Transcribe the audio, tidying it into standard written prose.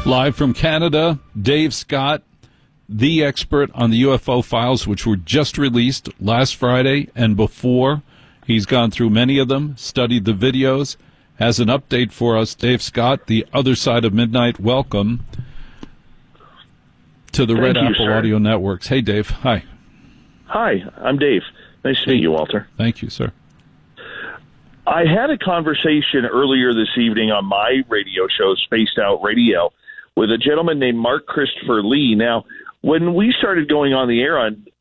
Live from Canada, Dave Scott, the expert on the UFO files, which were just released last Friday and before. He's gone through many of them, studied the videos, has an update for us. Dave Scott, the other side of midnight, welcome to the Red Apple Audio Networks. Hey, Dave. Hi. Hi, I'm Dave. Nice to meet you, Walter. Thank you, sir. I had a conversation earlier this evening on my radio show, Spaced Out Radio, with a gentleman named Mark Christopher Lee. Now, when we started going on the air on